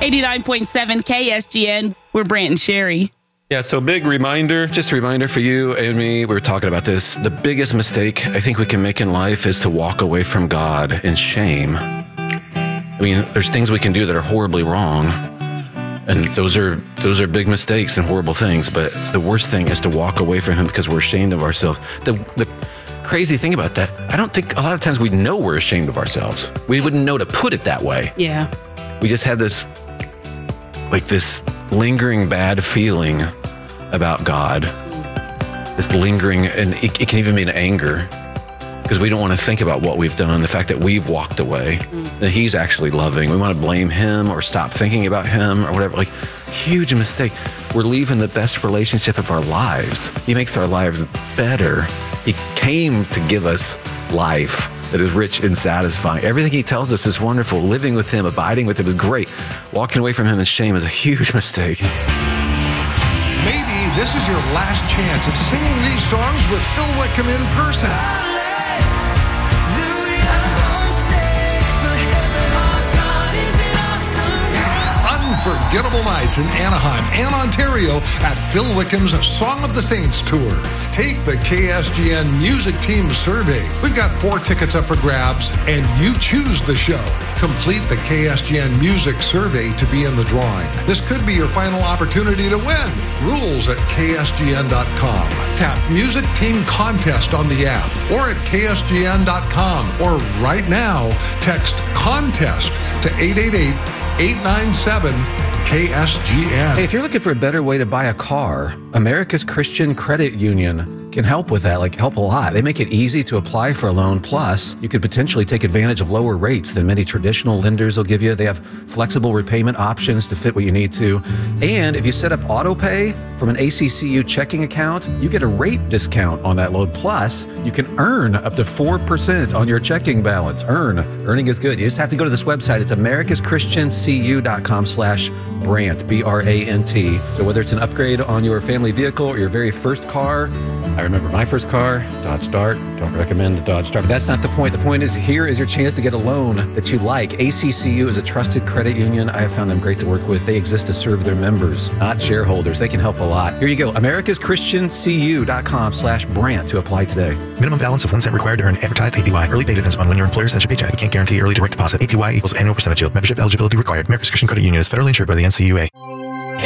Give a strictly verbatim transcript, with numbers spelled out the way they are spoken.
eighty-nine point seven K S G N. We're Brant and Sherry. Yeah, so big reminder, just a reminder for you and me, we were talking about this. The biggest mistake I think we can make in life is to walk away from God in shame. I mean, there's things we can do that are horribly wrong, and those are those are big mistakes and horrible things, but the worst thing is to walk away from Him because we're ashamed of ourselves. The, the crazy thing about that, I don't think a lot of times we know we're ashamed of ourselves. We wouldn't know to put it that way. Yeah. We just have this, like this lingering bad feeling about God, this lingering, and it, it can even be an anger because we don't want to think about what we've done, the fact that we've walked away, mm. that He's actually loving. We want to blame Him or stop thinking about Him or whatever. Like, huge mistake. We're leaving the best relationship of our lives. He makes our lives better. He came to give us life that is rich and satisfying. Everything He tells us is wonderful. Living with Him, abiding with Him is great. Walking away from Him in shame is a huge mistake. Maybe this is your last chance at singing these songs with Phil Wickham in person. Unforgettable nights in Anaheim and Ontario at Phil Wickham's Song of the Saints Tour. Take the K S G N Music Team Survey. We've got four tickets up for grabs, and you choose the show. Complete the K S G N Music Survey to be in the drawing. This could be your final opportunity to win. Rules at K S G N dot com. Tap Music Team Contest on the app or at K S G N dot com. Or right now, text CONTEST to eight eight eight, eight nine seven, K S G N. Hey, if you're looking for a better way to buy a car, America's Christian Credit Union can help with that, like help a lot. They make it easy to apply for a loan. Plus, you could potentially take advantage of lower rates than many traditional lenders will give you. They have flexible repayment options to fit what you need to. And if you set up auto pay from an A C C U checking account, you get a rate discount on that loan. Plus, you can earn up to four percent on your checking balance. Earn. Earning is good. You just have to go to this website. It's americas christian c u dot com slash Brant, B R A N T. So whether it's an upgrade on your family vehicle or your very first car, I remember my first car, Dodge Start. Don't recommend the Dodge Start, but that's not the point. The point is, here is your chance to get a loan that you like. A C C U is a trusted credit union. I have found them great to work with. They exist to serve their members, not shareholders. They can help a lot. Here you go. americas christian c u dot com slash Brant to apply today. Minimum balance of one cent required to earn advertised A P Y. Early pay depends on when your employer sends your paycheck. We can't guarantee early direct deposit. A P Y equals annual percentage yield. Membership eligibility required. America's Christian Credit Union is federally insured by the N C U A.